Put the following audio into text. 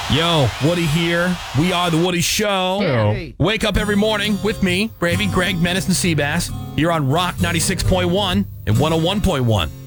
Yo, Woody here. We are The Woody Show. Hey. Wake up every morning with me, Gravy, Greg, Menace, and Seabass here on Rock 96.1 and 101.1.